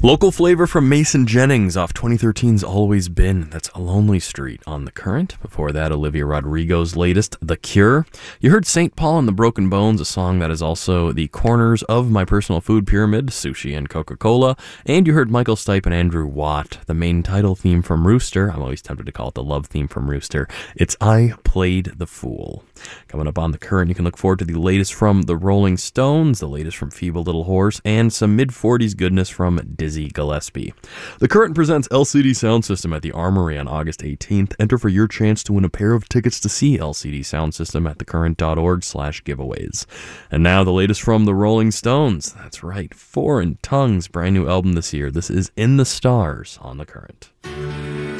Local flavor from Mason Jennings off 2013's Always Been. That's A Lonely Street on The Current. Before that, Olivia Rodrigo's latest, The Cure. You heard St. Paul and the Broken Bones, a song that is also the corners of my personal food pyramid, sushi and Coca-Cola. And you heard Michael Stipe and Andrew Watt, the main title theme from Rooster. I'm always tempted to call it the love theme from Rooster. It's I Played the Fool. Coming up on The Current, you can look forward to the latest from the Rolling Stones, the latest from Feeble Little Horse, and some mid-40s goodness from Dizzy Gillespie. The Current presents LCD Sound System at the Armory on August 18th. Enter for your chance to win a pair of tickets to see LCD Sound System at thecurrent.org/giveaways. And now the latest from the Rolling Stones. That's right, Foreign Tongues, brand new album this year. This is In the Stars on The Current.